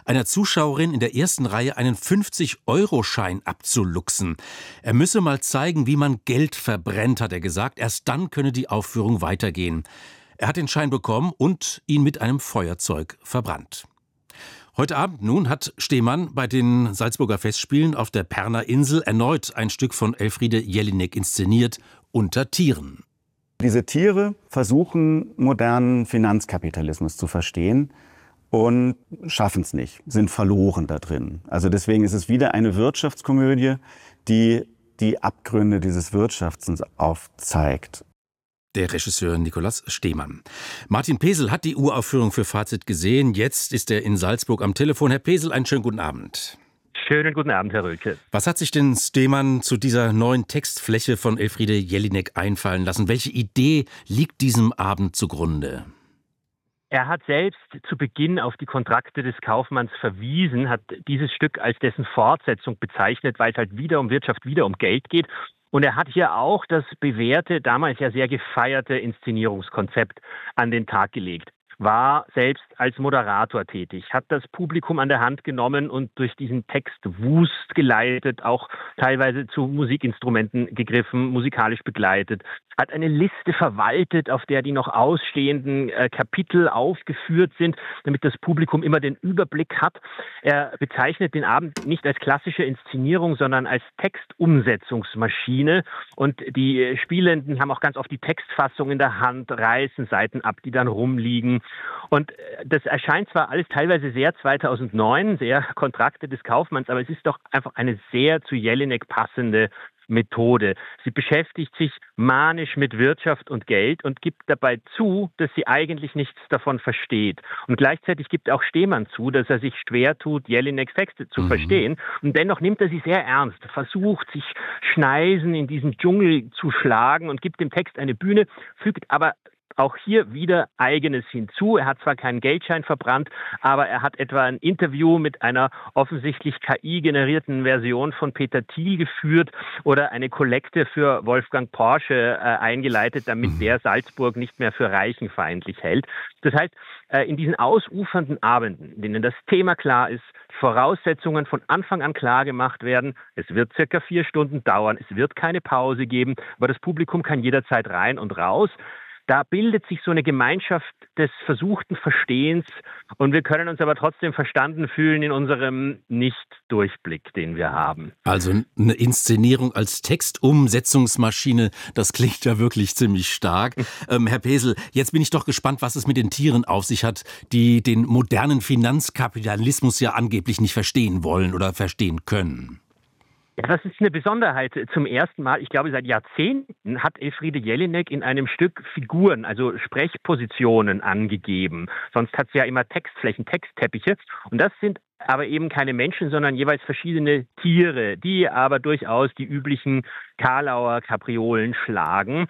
einer Zuschauerin in der ersten Reihe einen 50-Euro-Schein abzuluxen. Er müsse mal zeigen, wie man Geld verbrennt, hat er gesagt. Erst dann könne die Aufführung weitergehen. Er hat den Schein bekommen und ihn mit einem Feuerzeug verbrannt. Heute Abend nun hat Stemann bei den Salzburger Festspielen auf der Perner Insel erneut ein Stück von Elfriede Jelinek inszeniert, Unter Tieren. Diese Tiere versuchen, modernen Finanzkapitalismus zu verstehen und schaffen es nicht, sind verloren da drin. Also deswegen ist es wieder eine Wirtschaftskomödie, die die Abgründe dieses Wirtschaftens aufzeigt. Der Regisseur Nikolaus Stemann. Martin Pesel hat die Uraufführung für Fazit gesehen. Jetzt ist er in Salzburg am Telefon. Herr Pesel, einen schönen guten Abend. Schönen guten Abend, Herr Rölke. Was hat sich denn Stemann zu dieser neuen Textfläche von Elfriede Jelinek einfallen lassen? Welche Idee liegt diesem Abend zugrunde? Er hat selbst zu Beginn auf die Kontrakte des Kaufmanns verwiesen, hat dieses Stück als dessen Fortsetzung bezeichnet, weil es halt wieder um Wirtschaft, wieder um Geld geht. Und er hat hier auch das bewährte, damals ja sehr gefeierte Inszenierungskonzept an den Tag gelegt. War selbst als Moderator tätig, hat das Publikum an der Hand genommen und durch diesen Text Wust geleitet, auch teilweise zu Musikinstrumenten gegriffen, musikalisch begleitet, hat eine Liste verwaltet, auf der die noch ausstehenden Kapitel aufgeführt sind, damit das Publikum immer den Überblick hat. Er bezeichnet den Abend nicht als klassische Inszenierung, sondern als Textumsetzungsmaschine und die Spielenden haben auch ganz oft die Textfassung in der Hand, reißen Seiten ab, die dann rumliegen. Und das erscheint zwar alles teilweise sehr 2009, sehr Kontrakte des Kaufmanns, aber es ist doch einfach eine sehr zu Jelinek passende Methode. Sie beschäftigt sich manisch mit Wirtschaft und Geld und gibt dabei zu, dass sie eigentlich nichts davon versteht. Und gleichzeitig gibt auch Stemann zu, dass er sich schwer tut, Jelineks Texte zu verstehen. Und dennoch nimmt er sie sehr ernst, versucht sich Schneisen in diesen Dschungel zu schlagen und gibt dem Text eine Bühne, fügt aber auch hier wieder Eigenes hinzu. Er hat zwar keinen Geldschein verbrannt, aber er hat etwa ein Interview mit einer offensichtlich KI-generierten Version von Peter Thiel geführt oder eine Kollekte für Wolfgang Porsche eingeleitet, damit der Salzburg nicht mehr für reichenfeindlich hält. Das heißt, in diesen ausufernden Abenden, in denen das Thema klar ist, Voraussetzungen von Anfang an klar gemacht werden, es wird circa 4 Stunden dauern, es wird keine Pause geben, aber das Publikum kann jederzeit rein und raus. Da bildet sich so eine Gemeinschaft des versuchten Verstehens und wir können uns aber trotzdem verstanden fühlen in unserem Nicht-Durchblick, den wir haben. Also eine Inszenierung als Textumsetzungsmaschine, das klingt ja wirklich ziemlich stark. Herr Pesel, jetzt bin ich doch gespannt, was es mit den Tieren auf sich hat, die den modernen Finanzkapitalismus ja angeblich nicht verstehen wollen oder verstehen können. Das ist eine Besonderheit. Zum ersten Mal, ich glaube seit Jahrzehnten, hat Elfriede Jelinek in einem Stück Figuren, also Sprechpositionen angegeben. Sonst hat sie ja immer Textflächen, Textteppiche. Und das sind aber eben keine Menschen, sondern jeweils verschiedene Tiere, die aber durchaus die üblichen Kalauer Kapriolen schlagen.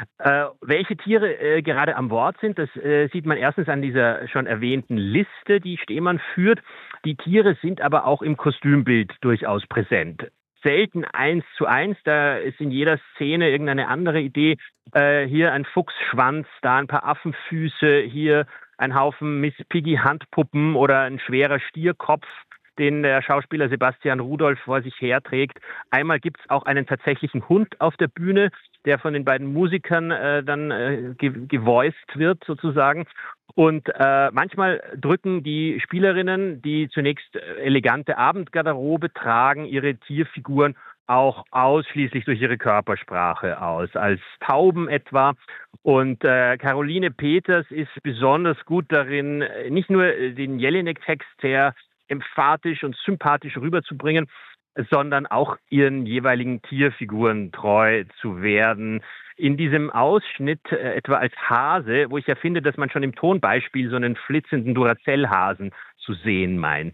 Welche Tiere gerade am Wort sind, das sieht man erstens an dieser schon erwähnten Liste, die Stemann führt. Die Tiere sind aber auch im Kostümbild durchaus präsent. Selten 1:1, da ist in jeder Szene irgendeine andere Idee. Hier ein Fuchsschwanz, da ein paar Affenfüße, hier ein Haufen Miss Piggy Handpuppen oder ein schwerer Stierkopf, den der Schauspieler Sebastian Rudolph vor sich herträgt. Einmal gibt's auch einen tatsächlichen Hund auf der Bühne, der von den beiden Musikern dann gevoiced wird sozusagen. Und manchmal drücken die Spielerinnen, die zunächst elegante Abendgarderobe tragen, ihre Tierfiguren auch ausschließlich durch ihre Körpersprache aus, als Tauben etwa. Und Caroline Peters ist besonders gut darin, nicht nur den Jelinek-Text sehr emphatisch und sympathisch rüberzubringen, sondern auch ihren jeweiligen Tierfiguren treu zu werden. In diesem Ausschnitt, etwa als Hase, wo ich ja finde, dass man schon im Tonbeispiel so einen flitzenden Duracell-Hasen zu sehen meint.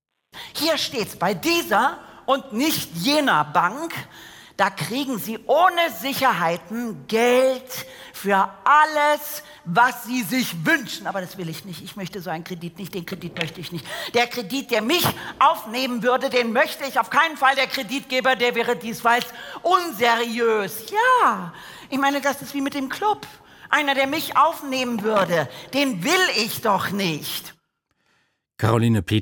Hier steht's, bei dieser und nicht jener Bank, da kriegen Sie ohne Sicherheiten Geld für alles, was Sie sich wünschen. Aber das will ich nicht. Ich möchte so einen Kredit nicht. Den Kredit möchte ich nicht. Der Kredit, der mich aufnehmen würde, den möchte ich auf keinen Fall. Der Kreditgeber, der wäre diesfalls unseriös. Ja, ich meine, das ist wie mit dem Club. Einer, der mich aufnehmen würde, den will ich doch nicht. Caroline Peters